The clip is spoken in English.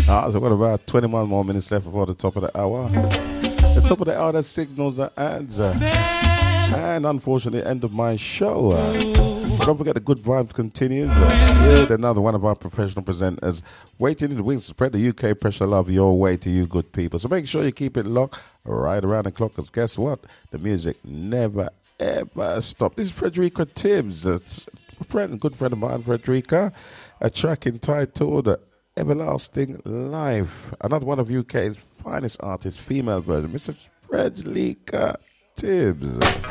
So what about 21 more minutes left before the top of the hour? The top of the hour that signals the answer. And unfortunately, end of my show. But don't forget the good vibes continues. With another one of our professional presenters waiting in the wings to spread the UK pressure love your way to you good people. So make sure you keep it locked right around the clock, because guess what? The music never ever stops. This is Frederica Tibbs, a good friend of mine, Frederica. A track entitled Everlasting Life. Another one of UK's finest artists, female version, Mrs. Frederica Tibbs.